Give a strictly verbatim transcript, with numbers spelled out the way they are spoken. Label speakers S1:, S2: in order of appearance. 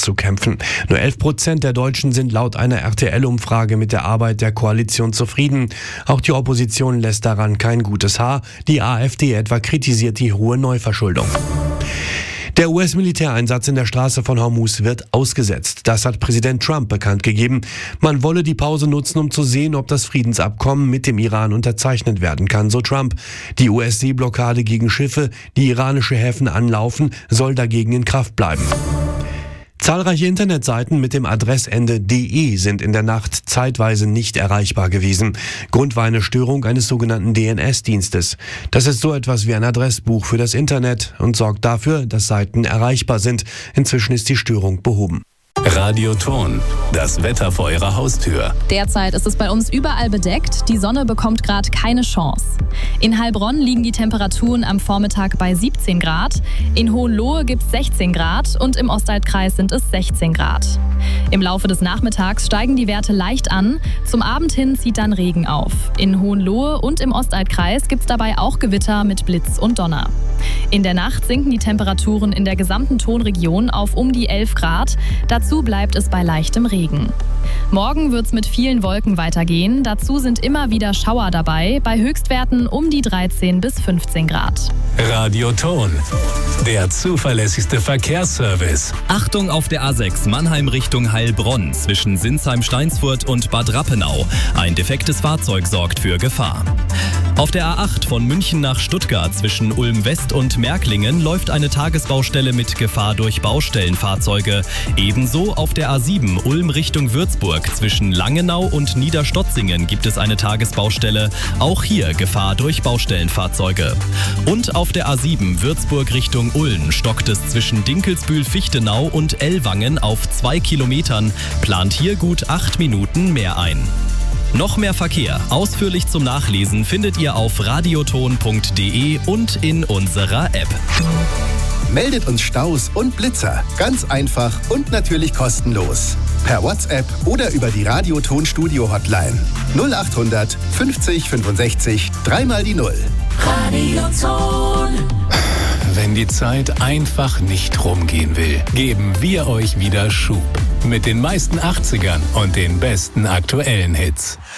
S1: zu kämpfen. Nur elf Prozent der Deutschen sind laut einer R T L-Umfrage mit der Arbeit der Koalition zufrieden. Auch die Opposition lässt daran kein gutes Haar. Die AfD etwa kritisiert die hohe Neuverschuldung. Der U S-Militäreinsatz in der Straße von Hormuz wird ausgesetzt. Das hat Präsident Trump bekannt gegeben. Man wolle die Pause nutzen, um zu sehen, ob das Friedensabkommen mit dem Iran unterzeichnet werden kann, so Trump. Die U S-Seeblockade gegen Schiffe, die iranische Häfen anlaufen, soll dagegen in Kraft bleiben. Zahlreiche Internetseiten mit dem Adressende .de sind in der Nacht zeitweise nicht erreichbar gewesen. Grund war eine Störung eines sogenannten D N S-Dienstes. Das ist so etwas wie ein Adressbuch für das Internet und sorgt dafür, dass Seiten erreichbar sind. Inzwischen ist die Störung behoben.
S2: Radioton, das Wetter vor Ihrer Haustür.
S3: Derzeit ist es bei uns überall bedeckt. Die Sonne bekommt gerade keine Chance. In Heilbronn liegen die Temperaturen am Vormittag bei siebzehn Grad. In Hohenlohe gibt es sechzehn Grad und im Ostalbkreis sind es sechzehn Grad. Im Laufe des Nachmittags steigen die Werte leicht an. Zum Abend hin zieht dann Regen auf. In Hohenlohe und im Ostalbkreis gibt es dabei auch Gewitter mit Blitz und Donner. In der Nacht sinken die Temperaturen in der gesamten Tonregion auf um die elf Grad. Dazu bleibt es bei leichtem Regen. Morgen wird es mit vielen Wolken weitergehen. Dazu sind immer wieder Schauer dabei, bei Höchstwerten um die dreizehn bis fünfzehn Grad.
S2: Radioton, der zuverlässigste Verkehrsservice.
S4: Achtung auf der A sechs Mannheim Richtung Heilbronn zwischen Sinsheim-Steinsfurt und Bad Rappenau. Ein defektes Fahrzeug sorgt für Gefahr. Auf der A acht von München nach Stuttgart zwischen Ulm West und Märklingen läuft eine Tagesbaustelle mit Gefahr durch Baustellenfahrzeuge. Ebenso auf der A sieben Ulm Richtung Würzburg zwischen Langenau und Niederstotzingen gibt es eine Tagesbaustelle. Auch hier Gefahr durch Baustellenfahrzeuge. Und auf der A sieben Würzburg Richtung Ulm stockt es zwischen Dinkelsbühl-Fichtenau und Ellwangen auf zwei Kilometern. Plant hier gut acht Minuten mehr ein. Noch mehr Verkehr, ausführlich zum Nachlesen, findet ihr auf radioton punkt de und in unserer App.
S5: Meldet uns Staus und Blitzer. Ganz einfach und natürlich kostenlos. Per WhatsApp oder über die Radioton Studio Hotline. null acht hundert fünfzig fünfundsechzig dreimal die Null.
S6: Radioton.
S2: Wenn die Zeit einfach nicht rumgehen will, geben wir euch wieder Schub. Mit den meisten achtzigern und den besten aktuellen Hits.